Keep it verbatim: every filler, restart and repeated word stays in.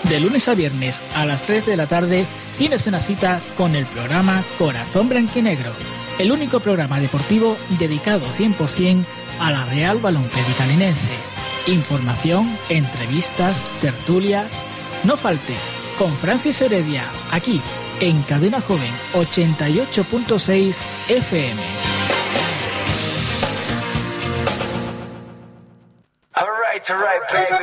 De lunes a viernes a las tres de la tarde tienes una cita con el programa Corazón Blanquinegro, el único programa deportivo dedicado cien por ciento a la Real Balonclérica Linense. Información, entrevistas, tertulias. No faltes con Francis Heredia, aquí en Cadena Joven ochenta y ocho punto seis F M. All right, all right, baby.